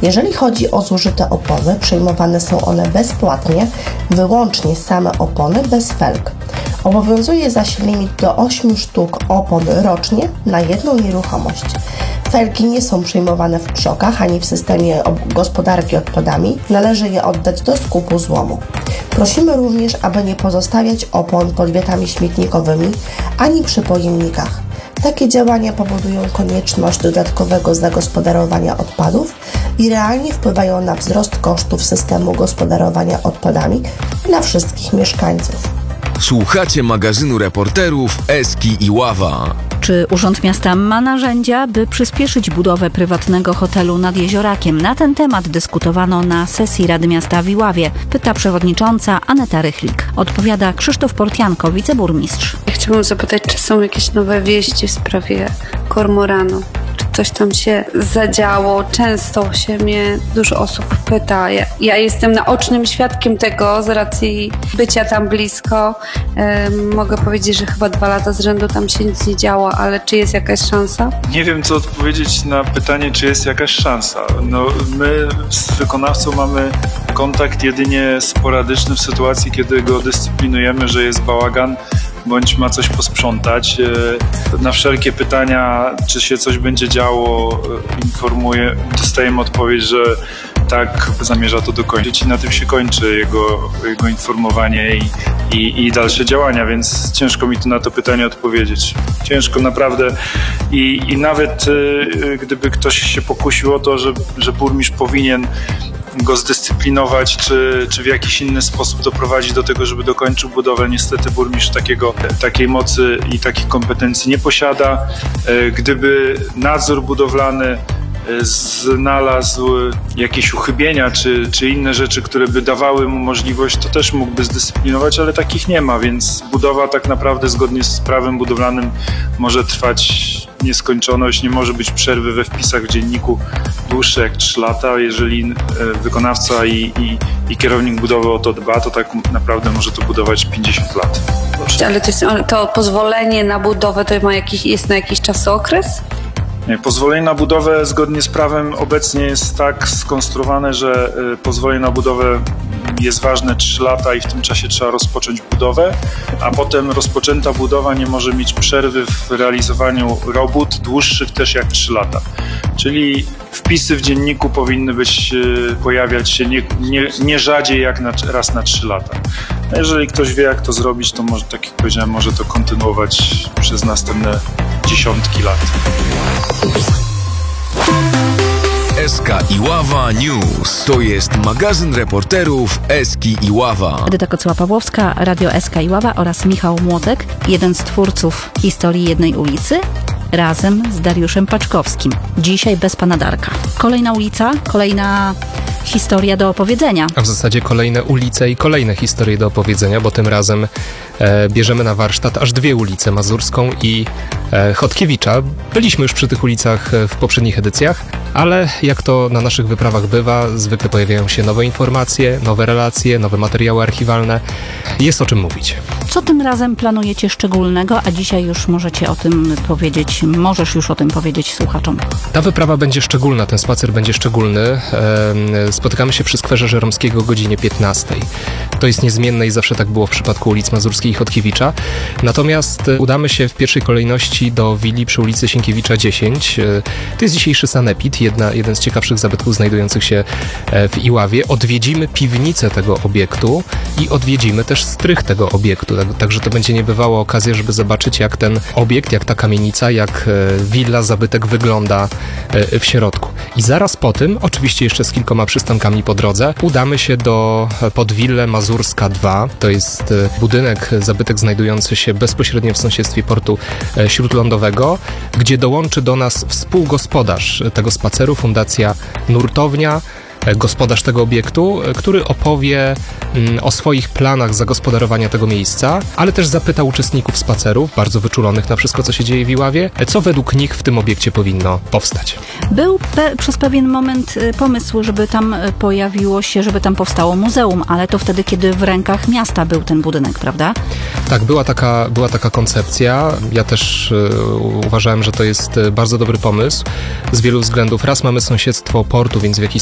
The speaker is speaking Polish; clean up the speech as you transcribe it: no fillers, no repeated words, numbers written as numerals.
Jeżeli chodzi o zużyte opony, przejmowane są one bezpłatnie, wyłącznie same opony bez felg. Obowiązuje zaś limit do 8 sztuk opon rocznie na jedną nieruchomość. Felgi nie są przyjmowane w przokach ani w systemie gospodarki odpadami. Należy je oddać do skupu złomu. Prosimy również, aby nie pozostawiać opon pod wiatami śmietnikowymi ani przy pojemnikach. Takie działania powodują konieczność dodatkowego zagospodarowania odpadów i realnie wpływają na wzrost kosztów systemu gospodarowania odpadami dla wszystkich mieszkańców. Słuchacie magazynu reporterów Eski i Ława. Czy Urząd Miasta ma narzędzia, by przyspieszyć budowę prywatnego hotelu nad Jeziorakiem? Na ten temat dyskutowano na sesji Rady Miasta w Iławie. Pyta przewodnicząca Aneta Rychlik. Odpowiada Krzysztof Portianko, wiceburmistrz. Chciałabym zapytać, czy są jakieś nowe wieści w sprawie kormoranu? Czy coś tam się zadziało? Często się mnie dużo osób pyta. Ja jestem naocznym świadkiem tego z racji bycia tam blisko. Mogę powiedzieć, że chyba 2 lata z rzędu tam się nic nie działo, ale czy jest jakaś szansa? Nie wiem, co odpowiedzieć na pytanie, czy jest jakaś szansa. My z wykonawcą mamy kontakt jedynie sporadyczny w sytuacji, kiedy go dyscyplinujemy, że jest bałagan, bądź ma coś posprzątać. Na wszelkie pytania, czy się coś będzie działo, dostajemy odpowiedź, że tak, zamierza to dokończyć i na tym się kończy jego informowanie i dalsze działania, więc ciężko mi tu na to pytanie odpowiedzieć. Ciężko naprawdę i nawet gdyby ktoś się pokusił o to, że burmistrz powinien go zdyscyplinować, czy w jakiś inny sposób doprowadzić do tego, żeby dokończył budowę. Niestety burmistrz takiej mocy i takich kompetencji nie posiada. Gdyby nadzór budowlany znalazł jakieś uchybienia czy inne rzeczy, które by dawały mu możliwość, to też mógłby zdyscyplinować, ale takich nie ma, więc budowa tak naprawdę zgodnie z prawem budowlanym może trwać nieskończoność, nie może być przerwy we wpisach w dzienniku dłuższe jak 3 lata. Jeżeli wykonawca i kierownik budowy o to dba, to tak naprawdę może to budować 50 lat. Ale to pozwolenie na budowę to jest na jakiś czasookres? Pozwolenie na budowę zgodnie z prawem obecnie jest tak skonstruowane, że pozwolenie na budowę jest ważne 3 lata i w tym czasie trzeba rozpocząć budowę, a potem rozpoczęta budowa nie może mieć przerwy w realizowaniu robót dłuższych też jak 3 lata. Czyli wpisy w dzienniku powinny pojawiać się nie rzadziej jak raz na 3 lata. A jeżeli ktoś wie, jak to zrobić, to może, tak jak powiedziałem, może to kontynuować przez następne dziesiątki lat. Eska i Ława News. To jest magazyn reporterów Eski i Ława. Edyta Kocyła-Pawłowska, Radio Eska i Ława oraz Michał Młotek, jeden z twórców historii jednej ulicy, razem z Dariuszem Paczkowskim. Dzisiaj bez pana Darka. Kolejna ulica, kolejna historia do opowiedzenia. A w zasadzie kolejne ulice i kolejne historie do opowiedzenia, bo tym razem bierzemy na warsztat aż 2 ulice, Mazurską i Chodkiewicza. Byliśmy już przy tych ulicach w poprzednich edycjach, ale jak to na naszych wyprawach bywa, zwykle pojawiają się nowe informacje, nowe relacje, nowe materiały archiwalne. Jest o czym mówić. Co tym razem planujecie szczególnego, a dzisiaj już możesz już o tym powiedzieć słuchaczom? Ta wyprawa będzie szczególna, ten spacer będzie szczególny. Spotykamy się przy skwerze Żeromskiego o godzinie 15. To jest niezmienne i zawsze tak było w przypadku ulic Mazurskiej i Chodkiewicza. Natomiast udamy się w pierwszej kolejności do willi przy ulicy Sienkiewicza 10. To jest dzisiejszy sanepid, jeden z ciekawszych zabytków znajdujących się w Iławie. Odwiedzimy piwnicę tego obiektu i odwiedzimy też strych tego obiektu. Także to będzie niebywała okazja, żeby zobaczyć, jak ten obiekt, jak ta kamienica, jak willa, zabytek wygląda w środku. I zaraz po tym, oczywiście jeszcze z kilkoma przystankami po drodze, udamy się pod willę Mazurska 2. To jest budynek, zabytek znajdujący się bezpośrednio w sąsiedztwie portu śródlądowego, gdzie dołączy do nas współgospodarz tego spaceru, Fundacja Nurtownia, gospodarz tego obiektu, który opowie o swoich planach zagospodarowania tego miejsca, ale też zapyta uczestników spacerów, bardzo wyczulonych na wszystko, co się dzieje w Iławie, co według nich w tym obiekcie powinno powstać. Był przez pewien moment pomysł, żeby tam żeby tam powstało muzeum, ale to wtedy, kiedy w rękach miasta był ten budynek, prawda? Tak, była taka koncepcja. Ja też uważałem, że to jest bardzo dobry pomysł z wielu względów. Raz mamy sąsiedztwo portu, więc w jakiś